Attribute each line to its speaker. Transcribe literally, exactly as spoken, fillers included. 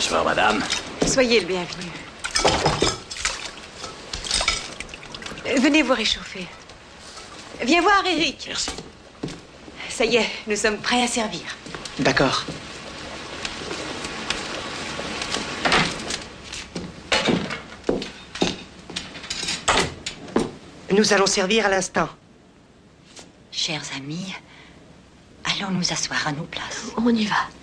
Speaker 1: Bonsoir, madame.
Speaker 2: Soyez le bienvenu. Venez vous réchauffer. Viens voir, Eric.
Speaker 1: Merci.
Speaker 2: Ça y est, nous sommes prêts à servir.
Speaker 3: D'accord. Nous allons servir à l'instant.
Speaker 4: Chers amis, allons nous asseoir à nos places.
Speaker 5: On y va.